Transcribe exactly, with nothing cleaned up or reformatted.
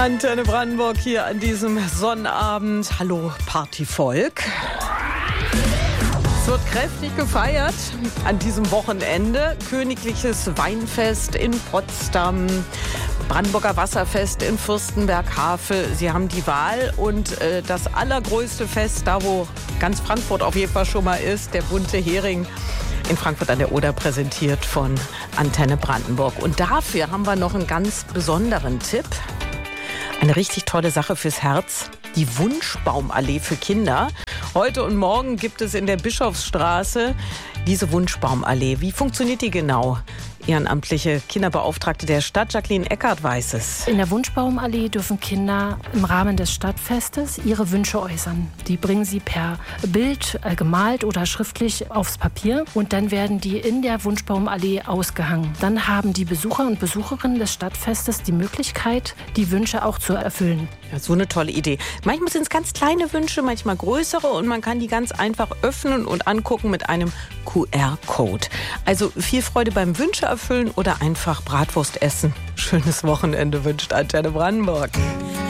Antenne Brandenburg hier an diesem Sonnabend. Hallo Partyvolk. Es wird kräftig gefeiert an diesem Wochenende. Königliches Weinfest in Potsdam, Brandenburger Wasserfest in Fürstenberg-Havel. Sie haben die Wahl und äh, das allergrößte Fest, da wo ganz Frankfurt auf jeden Fall schon mal ist, der bunte Hering in Frankfurt an der Oder, präsentiert von Antenne Brandenburg. Und dafür haben wir noch einen ganz besonderen Tipp. Eine richtig tolle Sache fürs Herz, die Wunschbaumallee für Kinder. Heute und morgen gibt es in der Bischofsstraße diese Wunschbaumallee. Wie funktioniert die genau? Ehrenamtliche Kinderbeauftragte der Stadt, Jacqueline Eckert, weiß es. In der Wunschbaumallee dürfen Kinder im Rahmen des Stadtfestes ihre Wünsche äußern. Die bringen sie per Bild, äh, gemalt oder schriftlich aufs Papier und dann werden die in der Wunschbaumallee ausgehangen. Dann haben die Besucher und Besucherinnen des Stadtfestes die Möglichkeit, die Wünsche auch zu erfüllen. Ja, so eine tolle Idee. Manchmal sind es ganz kleine Wünsche, manchmal größere und man kann die ganz einfach öffnen und angucken mit einem Q R-Code. Also viel Freude beim Wünsche erfüllen oder einfach Bratwurst essen. Schönes Wochenende wünscht Antenne Brandenburg.